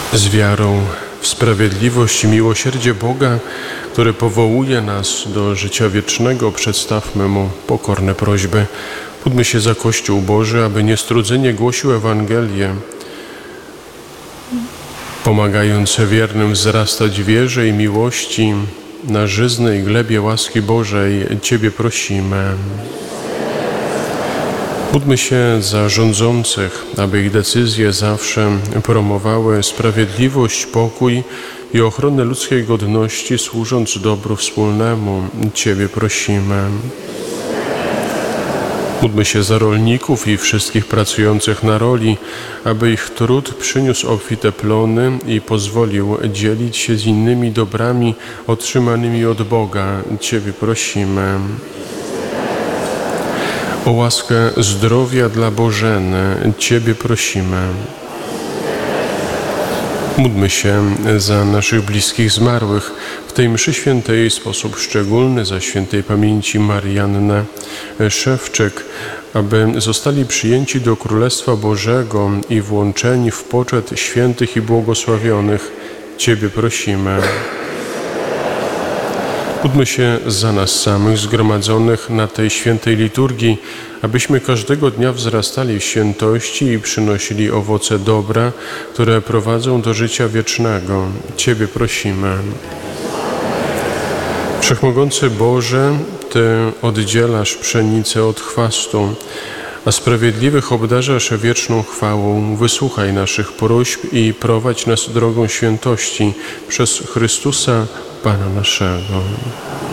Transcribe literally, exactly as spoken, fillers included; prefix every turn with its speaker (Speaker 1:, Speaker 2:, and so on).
Speaker 1: Z wiarą w sprawiedliwość i miłosierdzie Boga, który powołuje nas do życia wiecznego, przedstawmy Mu pokorne prośby. Módlmy się za Kościół Boży, aby niestrudzenie głosił Ewangelię, pomagając wiernym wzrastać w wierze i miłości na żyznej glebie łaski Bożej. Ciebie prosimy. Módlmy się za rządzących, aby ich decyzje zawsze promowały sprawiedliwość, pokój i ochronę ludzkiej godności, służąc dobru wspólnemu. Ciebie prosimy. Módlmy się za rolników i wszystkich pracujących na roli, aby ich trud przyniósł obfite plony i pozwolił dzielić się z innymi dobrami otrzymanymi od Boga. Ciebie prosimy. O łaskę zdrowia dla Bożeny. Ciebie prosimy. Módlmy się za naszych bliskich zmarłych w tej mszy świętej w sposób szczególny, za świętej pamięci Mariannę Szewczek, aby zostali przyjęci do Królestwa Bożego i włączeni w poczet świętych i błogosławionych. Ciebie prosimy. Módlmy się za nas samych zgromadzonych na tej świętej liturgii, abyśmy każdego dnia wzrastali w świętości i przynosili owoce dobra, które prowadzą do życia wiecznego. Ciebie prosimy. Wszechmogący Boże, Ty oddzielasz pszenicę od chwastu, a sprawiedliwych obdarzasz wieczną chwałą. Wysłuchaj naszych próśb i prowadź nas drogą świętości przez Chrystusa, Pana naszego.